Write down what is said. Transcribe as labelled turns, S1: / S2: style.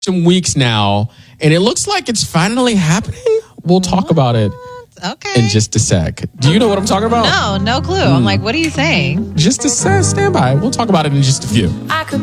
S1: some weeks now, and it looks like it's finally happening. We'll talk about it in just a sec. Do you know what I'm talking about?
S2: No clue. I'm like, what are you saying?
S1: Just a sec. Stand by. We'll talk about it in just a few.